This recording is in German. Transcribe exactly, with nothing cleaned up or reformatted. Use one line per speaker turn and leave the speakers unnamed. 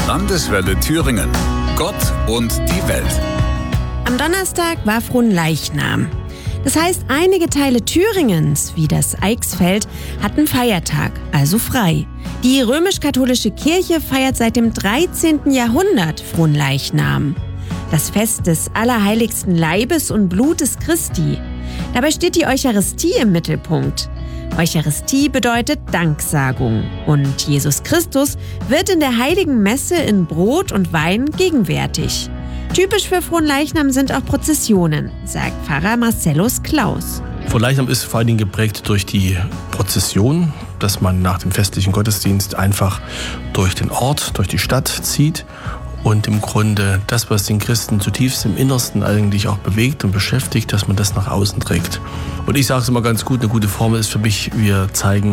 Landeswelle Thüringen. Gott und die Welt.
Am Donnerstag war Fronleichnam. Das heißt, einige Teile Thüringens, wie das Eichsfeld, hatten Feiertag, also frei. Die römisch-katholische Kirche feiert seit dem dreizehnten Jahrhundert Fronleichnam. Das Fest des allerheiligsten Leibes und Blutes Christi. Dabei steht die Eucharistie im Mittelpunkt. Eucharistie bedeutet Danksagung und Jesus Christus wird in der Heiligen Messe in Brot und Wein gegenwärtig. Typisch für Fronleichnam sind auch Prozessionen, sagt Pfarrer Marcellus Klaus.
Fronleichnam ist vor allen Dingen geprägt durch die Prozession, dass man nach dem festlichen Gottesdienst einfach durch den Ort, durch die Stadt zieht und im Grunde das, was den Christen zutiefst im Innersten eigentlich auch bewegt und beschäftigt, dass man das nach außen trägt. Und ich sage es immer ganz gut, eine gute Formel ist für mich, wir zeigen